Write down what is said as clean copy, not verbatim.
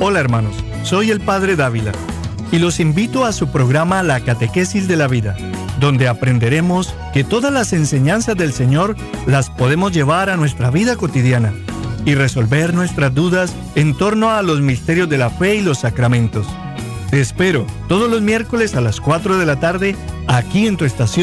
Hola hermanos, soy el Padre Dávila y los invito a su programa La Catequesis de la Vida, donde aprenderemos que todas las enseñanzas del Señor las podemos llevar a nuestra vida cotidiana y resolver nuestras dudas en torno a los misterios de la fe y los sacramentos. Te espero todos los miércoles a las 4 de la tarde aquí en tu estación